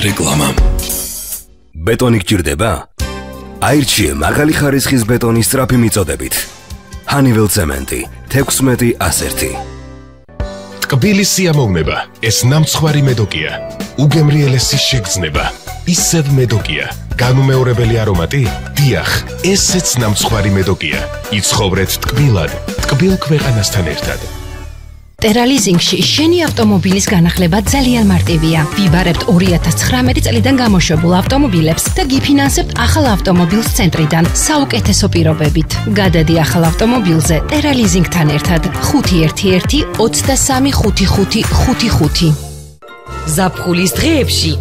რეკლამა. ბეტონი გჭირდება? აირჩიე მაღალი ხარისხის ბეტონის სწრაფი მიწოდებით. Honeywell Cement 16-101. ტკბილი სიამოვნება, ეს ნამცხვარი მედოკია. უგემრიელესი შეგრძნება, ისევ მედოკია. განუმეორებელი არომატი? დიახ, ესეც ნამცხვარი მედოკია. იცხოვრეთ ტკბილად, ტკბილ ქვეყანასთან ერთად. ტერალიზინგში შენი ავტომობილის განახლება ძალიან მარტივია. ვიბარებთ 2019 წლიდან გამოშვებულ ავტომობილებს და გიფინანსებთ ახალ ავტომობილს ცენტრიდან საუკეთესო პირობებით. გადადი ახალ ავტომობილზე ტერალიზინგთან ერთად 511 23 55 55. ზაფხულის დღეებში